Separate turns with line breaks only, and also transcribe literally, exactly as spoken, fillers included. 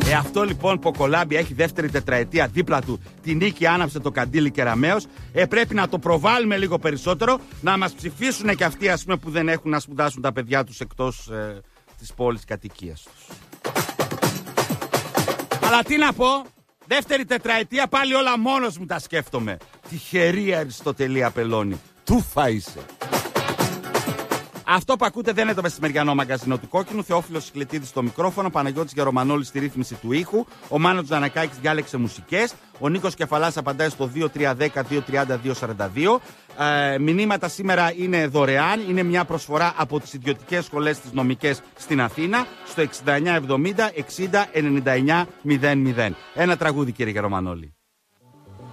Ε, αυτό λοιπόν που ο Κολάμπια έχει δεύτερη τετραετία δίπλα του, τη νίκη άναψε το καντήλι Κεραμέως. Ε, πρέπει να το προβάλλουμε λίγο περισσότερο, να μας ψηφίσουν και αυτοί, ας πούμε, που δεν έχουν να σπουδάσουν τα παιδιά τους εκτός ε, της πόλης κατοικίας τους. Αλλά τι να πω, δεύτερη τετραετία πάλι όλα μόνος μου τα σκέφτομαι. Τυχερή Αριστοτελή Απελώνη, τούφα είσαι. Αυτό που ακούτε δεν είναι το μεσημεριανό μαγκαζίνο του Κόκκινου. Θεόφιλος Σικλετίδης στο μικρόφωνο, Παναγιώτης Γερομανόλης στη ρύθμιση του ήχου. Ο Μάνος Τζανακάκης διάλεξε μουσικές. Ο Νίκος Κεφαλάς απαντάει στο δύο τρία ένα μηδέν δύο τρία μηδέν δύο σαράντα δύο. Ε, μηνύματα σήμερα είναι δωρεάν. Είναι μια προσφορά από τις ιδιωτικές σχολές τις νομικές στην Αθήνα. Στο εξήντα εννιά εβδομήντα εξήντα ενενήντα εννιά μηδέν μηδέν. Ένα τραγούδι, κύριε Γερομανόλη.